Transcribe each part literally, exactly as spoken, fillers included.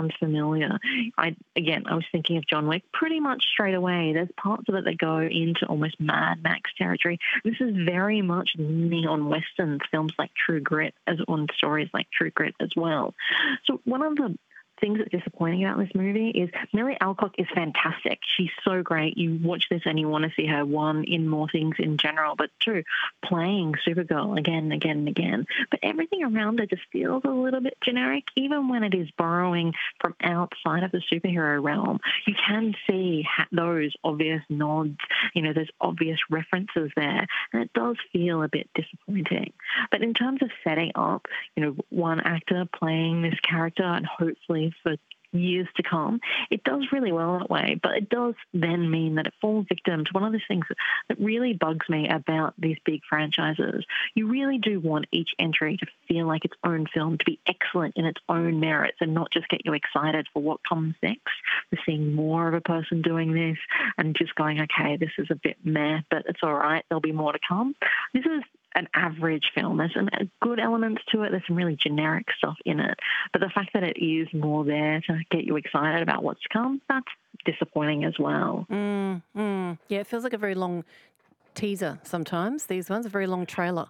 sounds familiar. I again, I was thinking of John Wick pretty much straight away. There's parts of it that go into almost Mad Max territory. This is very much leaning on Western films like True Grit, as on stories like True Grit as well. So one of the things that's disappointing about this movie is Millie Alcock is fantastic. She's so great. You watch this and you want to see her, one, in more things in general, but two, playing Supergirl again and again and again. But everything around her just feels a little bit generic, even when it is borrowing from outside of the superhero realm. You can see those obvious nods, you know, those obvious references there, and it does feel a bit disappointing. But in terms of setting up, you know, one actor playing this character and hopefully for years to come, it does really well that way. But it does then mean that it falls victim to one of those things that really bugs me about these big franchises. You really do want each entry to feel like its own film, to be excellent in its own merits and not just get you excited for what comes next. We're seeing more of a person doing this and just going, okay, this is a bit meh, but it's all right. There'll be more to come. This is an average film. There's some good elements to it. There's some really generic stuff in it. But the fact that it is more there to get you excited about what's to come, that's disappointing as well. Mm, mm. Yeah, it feels like a very long teaser sometimes, these ones, a very long trailer.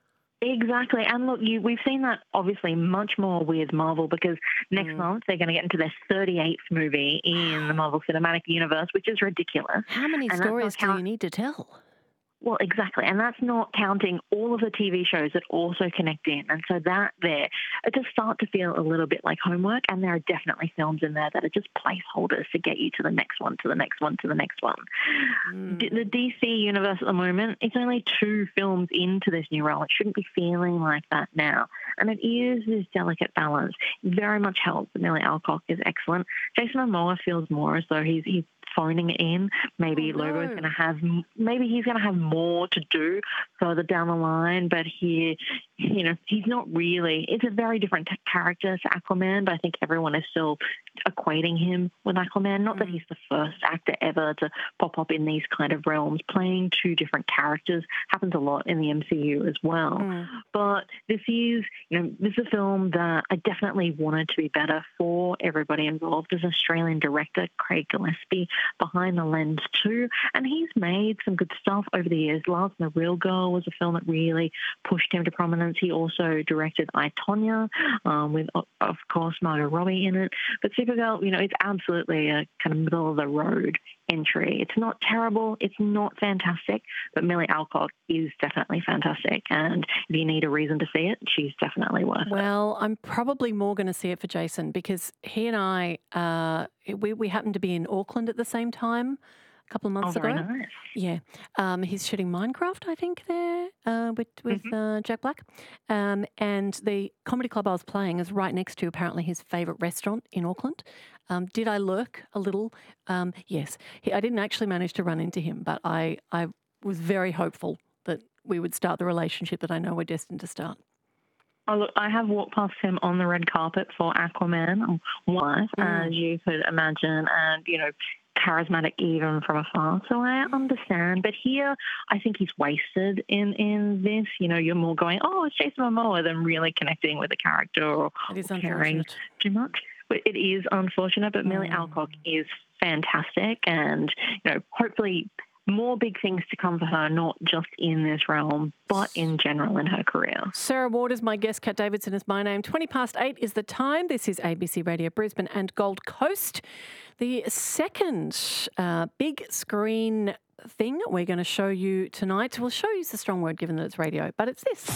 Exactly. And look, you, we've seen that obviously much more with Marvel because next mm. month they're going to get into their thirty-eighth movie in the Marvel Cinematic Universe, which is ridiculous. How many and stories do you need to tell? Well, exactly. And that's not counting all of the T V shows that also connect in. And so that there, it just starts to feel a little bit like homework. And there are definitely films in there that are just placeholders to get you to the next one, to the next one, to the next one. Mm. D- the D C universe at the moment, it's only two films into this new role. It shouldn't be feeling like that now. And it is this delicate balance. It very much helps that Millie Alcock is excellent. Jason Momoa feels more as though he's, he's phoning it in. Maybe oh, no. Logo's going to have, maybe he's going to have more to do further down the line, but he, you know, he's not really, it's a very different t- character to Aquaman, but I think everyone is still equating him with Aquaman. Not mm. that he's the first actor ever to pop up in these kind of realms. Playing two different characters happens a lot in the M C U as well. Mm. But this is, you know, this is a film that I definitely wanted to be better for everybody involved. There's an Australian director, Craig Gillespie, behind the lens too, and he's made some good stuff over the years. Last and the Real Girl was a film that really pushed him to prominence. He also directed I, Tonya, um, with, of course, Margot Robbie in it. But Supergirl, you know, it's absolutely a kind of middle-of-the-road entry. It's not terrible. It's not fantastic. But Millie Alcock is definitely fantastic. And if you need a reason to see it, she's definitely worth well, it. Well, I'm probably more going to see it for Jason because he and I, uh, we, we happened to be in Auckland at the same time a couple of months oh, very ago. Nice. Yeah. Um, he's shooting Minecraft, I think, there uh, with, with mm-hmm. uh, Jack Black. Um, and the comedy club I was playing is right next to apparently his favourite restaurant in Auckland. Um, did I lurk a little? Um, yes. He, I didn't actually manage to run into him, but I, I was very hopeful that we would start the relationship that I know we're destined to start. Oh, look, I have walked past him on the red carpet for Aquaman once, mm. as you could imagine, and, you know, charismatic even from afar. So I understand. But here, I think he's wasted in, in this. You know, you're more going, oh, it's Jason Momoa than really connecting with the character or, or caring too much. But it is unfortunate, but mm. Millie Alcock is fantastic and, you know, hopefully more big things to come for her, not just in this realm, but in general in her career. Sarah Ward is my guest. Kat Davidson is my name. twenty past eight is the time. This is A B C Radio Brisbane and Gold Coast. The second uh, big screen thing we're going to show you tonight, we'll show you is a strong word given that it's radio, but it's this.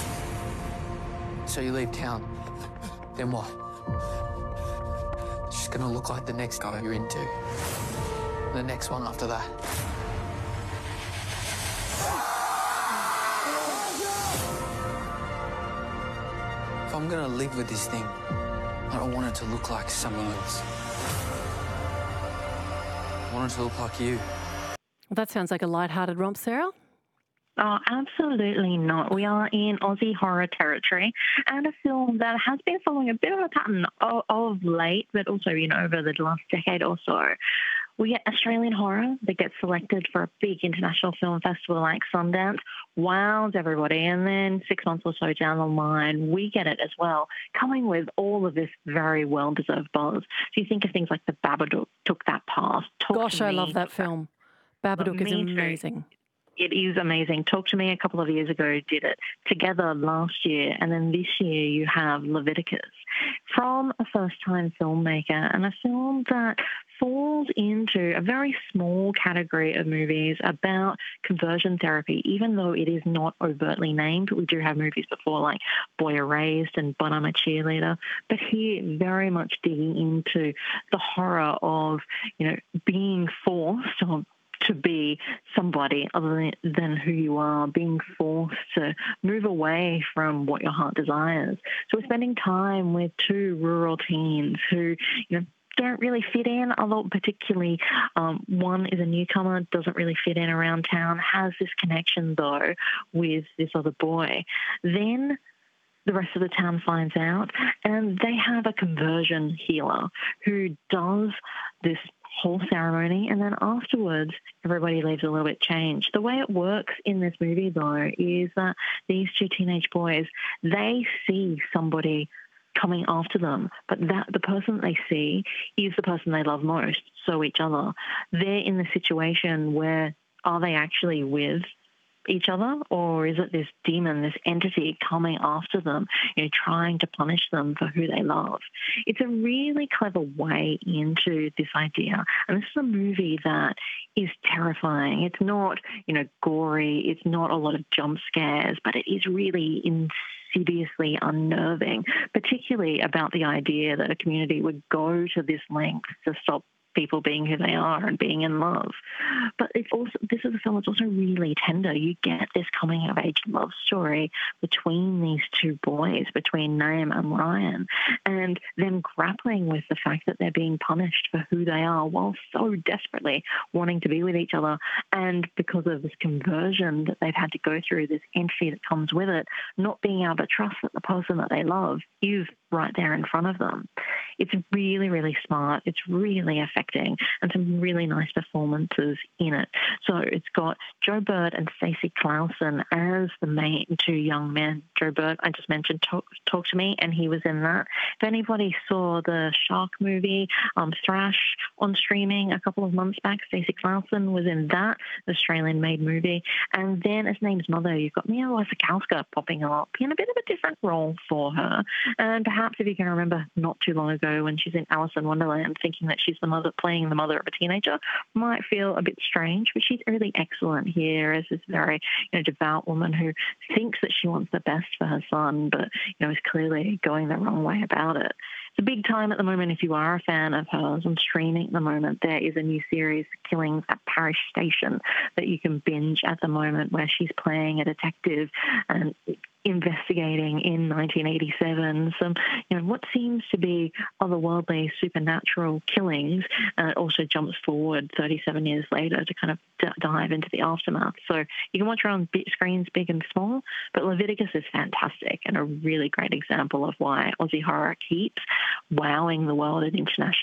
So you leave town, then what? It's just going to look like the next guy you're into. The next one after that. If I'm going to live with this thing, I don't want it to look like someone else. I want it to look like you. Well, that sounds like a light-hearted romp, Sarah. Oh, absolutely not. We are in Aussie horror territory and a film that has been following a bit of a pattern of, of late, but also, you know, over the last decade or so. We get Australian horror that gets selected for a big international film festival like Sundance, wows everybody, and then six months or so down the line, we get it as well, coming with all of this very well-deserved buzz. So you think of things like The Babadook took that path. Talk Gosh, to I Me. love that film. Babadook is Me too. amazing. It is amazing. Talk to Me a couple of years ago did it together last year, and then this year you have Leviticus from a first-time filmmaker, and a film that falls into a very small category of movies about conversion therapy, even though it is not overtly named. We do have movies before like Boy Erased and But I'm a Cheerleader, but here very much digging into the horror of, you know, being forced or to be somebody other than, than who you are, being forced to move away from what your heart desires. So we're spending time with two rural teens who, you know, don't really fit in, although particularly um, one is a newcomer, doesn't really fit in around town, has this connection, though, with this other boy. Then the rest of the town finds out, and they have a conversion healer who does this whole ceremony, and then afterwards everybody leaves a little bit changed. The way it works in this movie, though, is that these two teenage boys, they see somebody coming after them, but that the person they see is the person they love most, so each other. They're in the situation where, are they actually with each other, or is it this demon, this entity coming after them, you know, trying to punish them for who they love? It's a really clever way into this idea, and this is a movie that is terrifying. It's not, you know, gory, it's not a lot of jump scares, but it is really insidiously unnerving, particularly about the idea that a community would go to this length to stop people being who they are and being in love. But it's also, this is a film that's also really tender. You get this coming of age love story between these two boys, between Naeem and Ryan, and them grappling with the fact that they're being punished for who they are while so desperately wanting to be with each other. And because of this conversion that they've had to go through, this entity that comes with it, not being able to trust that the person that they love is right there in front of them. It's really, really smart. It's really affecting, and some really nice performances in it. So it's got Joe Bird and Stacey Clausen as the main two young men. Joe Bird, I just mentioned, Talk, Talk to Me, and he was in that. If anybody saw the shark movie, um, Thrash, on streaming a couple of months back, Stacey Clausen was in that Australian-made movie. And then as Name's mother, you've got Mia Wasikowska popping up in a bit of a different role for her. And perhaps if you can remember not too long ago when she's in Alice in Wonderland, thinking that she's the mother, playing the mother of a teenager, might feel a bit strange, but she's really excellent here as this very, you know, devout woman who thinks that she wants the best for her son, but, you know, is clearly going the wrong way about it. It's a big time at the moment if you are a fan of hers. On streaming at the moment, there is a new series, Killings at Parish Station, that you can binge at the moment, where she's playing a detective and investigating in nineteen eighty-seven some, you know, what seems to be otherworldly supernatural killings, and it also jumps forward thirty-seven years later to kind of d- dive into the aftermath. So you can watch her on big screens, big and small, but Leviticus is fantastic and a really great example of why Aussie horror keeps wowing the world at international